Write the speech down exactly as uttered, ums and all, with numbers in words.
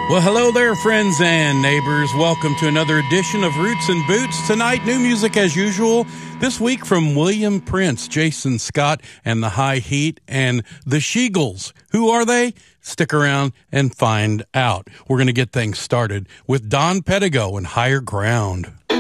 Well, hello there, friends and neighbors. Welcome to another edition of Roots and Boots. Tonight, new music as usual. This week from William Prince, Jason Scott, and the High Heat, and the Sheagles. Who are they? Stick around and find out. We're going to get things started with Don Pedigo and Higher Ground.